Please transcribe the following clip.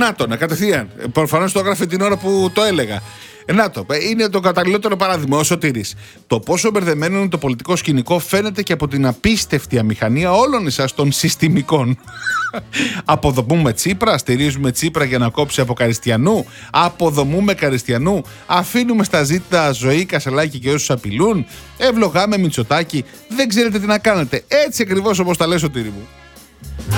κατευθείαν. Προφανώς το έγραφε την ώρα που το έλεγα. Είναι το καταλληλότερο παράδειγμα, ο Σωτήρης. Το πόσο μπερδεμένο είναι το πολιτικό σκηνικό φαίνεται και από την απίστευτη αμηχανία όλων εσάς των συστημικών. Αποδομούμε Τσίπρα, στηρίζουμε Τσίπρα για να κόψει από Καριστιανού. Αποδομούμε Καριστιανού, αφήνουμε στα ζήτα Ζωή, Κασελάκη και όσους απειλούν. Ευλογάμε Μητσοτάκη, δεν ξέρετε τι να κάνετε. Έτσι ακριβώς όπως τα λες, Σωτήρη μου.